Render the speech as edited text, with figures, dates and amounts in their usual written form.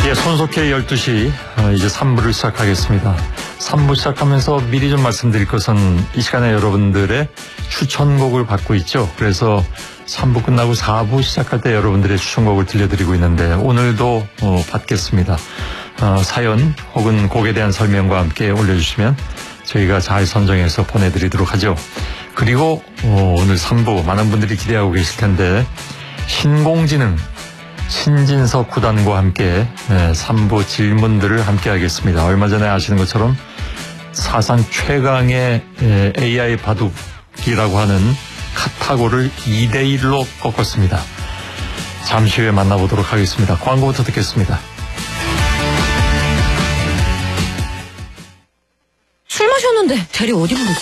예, 손석희 12시 이제 3부를 시작하겠습니다. 3부 시작하면서 미리 좀 말씀드릴 것은 이 시간에 여러분들의 추천곡을 받고 있죠. 그래서 3부 끝나고 4부 시작할 때 여러분들의 추천곡을 들려드리고 있는데 오늘도 받겠습니다. 사연 혹은 곡에 대한 설명과 함께 올려주시면 저희가 잘 선정해서 보내드리도록 하죠. 그리고 오늘 3부 많은 분들이 기대하고 계실 텐데 신공지능 신진석 구단과 함께 3부 질문들을 함께 하겠습니다. 얼마 전에 아시는 것처럼 사상 최강의 AI 바둑기라고 하는 카타고를 2대1로 꺾었습니다. 잠시 후에 만나보도록 하겠습니다. 광고부터 듣겠습니다. 술 마셨는데 대리 어디 부르지?